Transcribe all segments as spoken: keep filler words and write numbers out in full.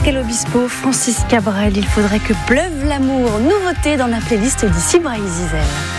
Pascal Obispo, Francis Cabrel, il faudrait que pleuve l'amour. Nouveauté dans la playlist d'ici Braille Zizel.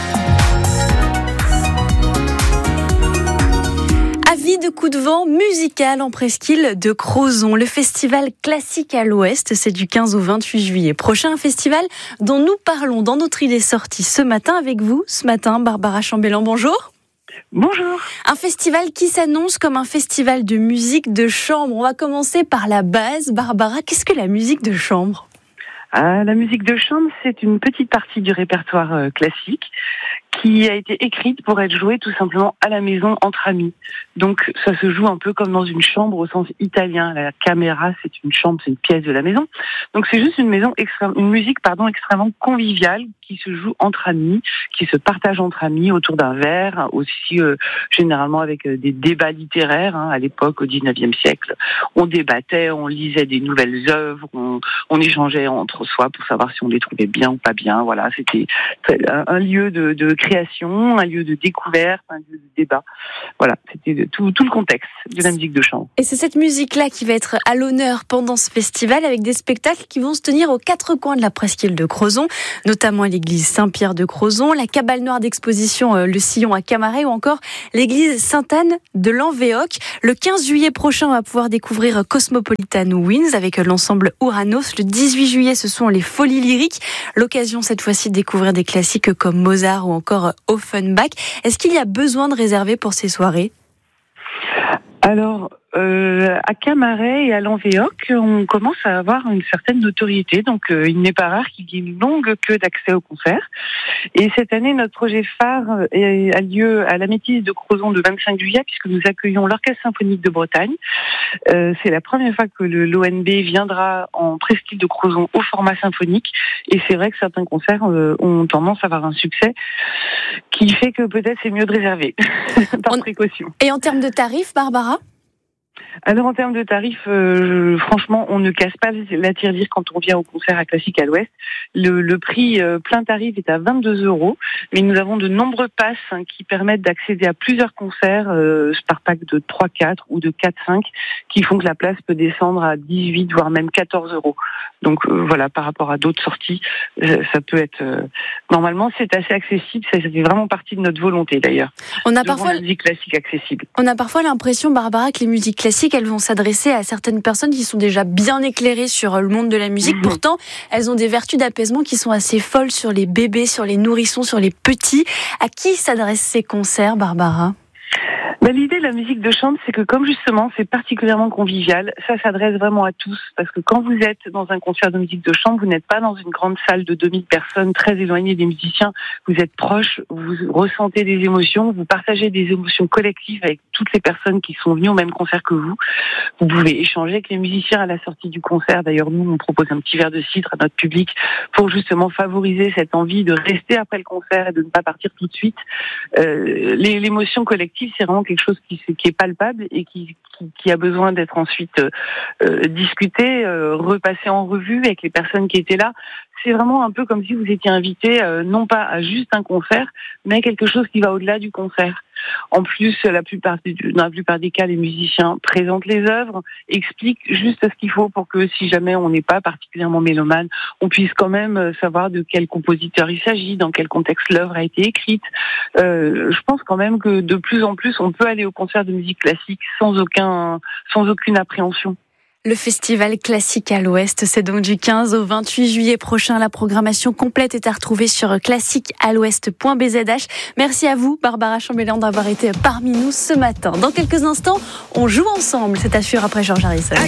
Avis de coup de vent musical en presqu'île de Crozon. Le festival Classique à l'Ouest, c'est du quinze au vingt-huit juillet prochain. Un festival dont nous parlons dans notre idée sortie ce matin avec vous. Ce matin, Barbara Chambellan, bonjour. Bonjour. Un festival qui s'annonce comme un festival de musique de chambre. On va commencer par la base. Barbara, qu'est-ce que la musique de chambre ? Ah, la musique de chambre, c'est une petite partie du répertoire euh, classique qui a été écrite pour être jouée tout simplement à la maison entre amis. Donc ça se joue un peu comme dans une chambre au sens italien. La camera, c'est une chambre, c'est une pièce de la maison. Donc c'est juste une maison extrême, une musique pardon extrêmement conviviale qui se joue entre amis, qui se partage entre amis autour d'un verre, aussi euh, généralement avec euh, des débats littéraires. Hein, à l'époque, au dix-neuvième siècle, on débattait, on lisait des nouvelles œuvres, on, on échangeait entre soi pour savoir si on les trouvait bien ou pas bien. Voilà, c'était un, un lieu de, de création, un lieu de découverte, un lieu de débat. Voilà, c'était tout, tout le contexte de la musique de chambre. Et c'est cette musique-là qui va être à l'honneur pendant ce festival avec des spectacles qui vont se tenir aux quatre coins de la presqu'île de Crozon, notamment à l'église Saint-Pierre de Crozon, la cabane noire d'exposition euh, Le Sillon à Camaret ou encore l'église Sainte-Anne de Lanvéoc. Le quinze juillet prochain, on va pouvoir découvrir Cosmopolitan Winds avec l'ensemble Ouranos. Le dix-huit juillet, ce sont les Folies Lyriques. L'occasion cette fois-ci de découvrir des classiques comme Mozart ou encore Offenbach. Est-ce qu'il y a besoin de réserver pour ces soirées ? Alors, euh, à Camaret et à Lanvéoc, on commence à avoir une certaine notoriété. Donc, euh, il n'est pas rare qu'il y ait une longue queue d'accès au concert. Et cette année, notre projet phare est, a lieu à la Métisse de Crozon le vingt-cinq juillet, puisque nous accueillons l'Orchestre Symphonique de Bretagne. Euh, c'est la première fois que le, l'O N B viendra en presqu'île de Crozon au format symphonique. Et c'est vrai que certains concerts euh, ont tendance à avoir un succès qui fait que peut-être c'est mieux de réserver, par on... précaution. Et en termes de tarifs, Barbara ? Alors en termes de tarifs, euh, franchement, on ne casse pas la tirelire quand on vient au concert à Classique à l'Ouest. Le, le prix euh, plein tarif est à vingt-deux euros, mais nous avons de nombreux passes hein, qui permettent d'accéder à plusieurs concerts euh, par pack de trois quatre ou de quatre cinq, qui font que la place peut descendre à dix-huit voire même quatorze euros. Donc euh, voilà, par rapport à d'autres sorties, euh, ça peut être... Euh, normalement, c'est assez accessible, ça fait vraiment partie de notre volonté d'ailleurs. On a de parfois la musique classique accessible. On a parfois l'impression, Barbara, que les musiques classiques, elles vont s'adresser à certaines personnes qui sont déjà bien éclairées sur le monde de la musique. Mmh. Pourtant, elles ont des vertus d'apaisement qui sont assez folles sur les bébés, sur les nourrissons, sur les petits. À qui s'adressent ces concerts, Barbara ? Ben, l'idée de la musique de chambre, c'est que comme justement c'est particulièrement convivial, ça s'adresse vraiment à tous. Parce que quand vous êtes dans un concert de musique de chambre, vous n'êtes pas dans une grande salle de deux mille personnes très éloignées des musiciens. Vous êtes proches, vous ressentez des émotions, vous partagez des émotions collectives avec toutes les personnes qui sont venues au même concert que vous. Vous pouvez échanger avec les musiciens à la sortie du concert. D'ailleurs, nous, on propose un petit verre de cidre à notre public pour justement favoriser cette envie de rester après le concert et de ne pas partir tout de suite. Euh, l'émotion collective, c'est vraiment quelque chose qui, qui est palpable et qui, qui, qui a besoin d'être ensuite euh, discuté, euh, repassé en revue avec les personnes qui étaient là. C'est vraiment un peu comme si vous étiez invité, euh, non pas à juste un concert, mais quelque chose qui va au-delà du concert. En plus, la plupart, dans la plupart des cas, les musiciens présentent les œuvres, expliquent juste ce qu'il faut pour que si jamais on n'est pas particulièrement mélomane, on puisse quand même savoir de quel compositeur il s'agit, dans quel contexte l'œuvre a été écrite. Euh, je pense quand même que de plus en plus, on peut aller au concert de musique classique sans aucun, sans aucune appréhension. Le festival Classique à l'Ouest, c'est donc du quinze au vingt-huit juillet prochain. La programmation complète est à retrouver sur classique à l'ouest point b z h. Merci à vous, Barbara Chambellan, d'avoir été parmi nous ce matin. Dans quelques instants, on joue ensemble. C'est à suivre après George Harrison.